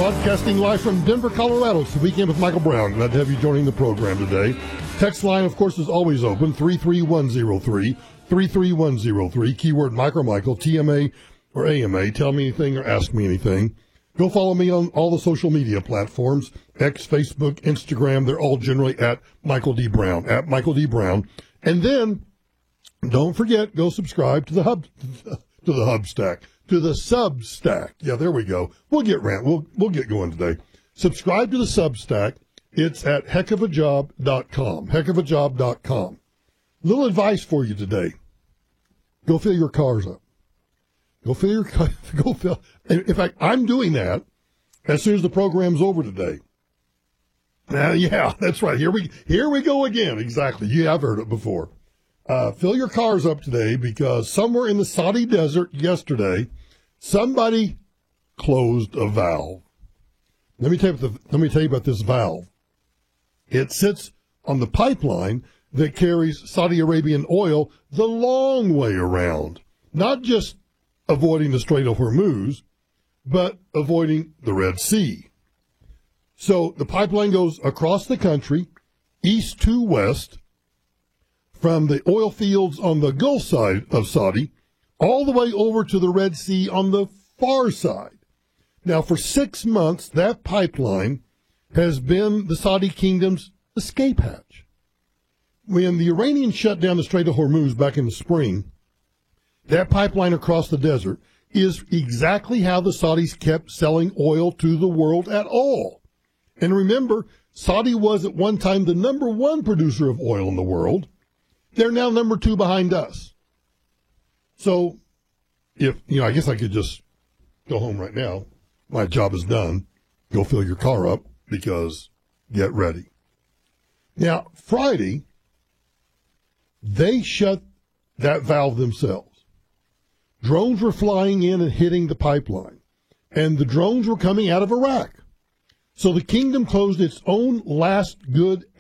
Broadcasting live from Denver, Colorado. It's the Weekend with Michael Brown. Glad to have you joining the program today. Text line, of course, is always open, 33103, 33103, keyword Mike or Michael, TMA or AMA. Tell me anything or ask me anything. Go follow me on all the social media platforms, X, Facebook, Instagram. They're all generally at Michael D. Brown, at Michael D. Brown. And then, don't forget, go subscribe to the Substack. Yeah, there we go. We'll get going today. Subscribe to the Substack. It's at heckofajob.com. Heckofajob.com. Little advice for you today. Go fill your cars up. In fact, I'm doing that as soon as the program's over today. Yeah, that's right. Here we go again. Exactly. Yeah, I've heard it before. Fill your cars up today because somewhere in the Saudi desert yesterday, somebody closed a valve. Let me tell you about this valve. It sits on the pipeline that carries Saudi Arabian oil the long way around, not just avoiding the Strait of Hormuz, but avoiding the Red Sea. So the pipeline goes across the country, east to west, from the oil fields on the Gulf side of Saudi, all the way over to the Red Sea on the far side. Now, for 6 months, that pipeline has been the Saudi kingdom's escape hatch. When the Iranians shut down the Strait of Hormuz back in the spring, that pipeline across the desert is exactly how the Saudis kept selling oil to the world at all. And remember, Saudi was at one time the number one producer of oil in the world. They're now number 2 behind us. So, I guess I could just go home right now. My job is done. Go fill your car up because get ready. Now, Friday, they shut that valve themselves. Drones were flying in and hitting the pipeline, and the drones were coming out of Iraq. So the kingdom closed its own last good